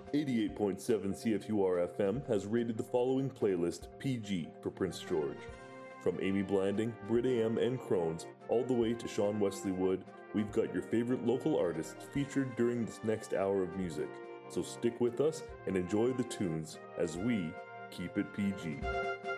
88.7 CFUR FM has rated the following playlist PG for Prince George. From Amy Blanding, Brit AM, and Crohn's, all the way to Sean Wesley Wood, we've got your favorite local artists featured during this next hour of music. So stick with us and enjoy the tunes as we keep it PG.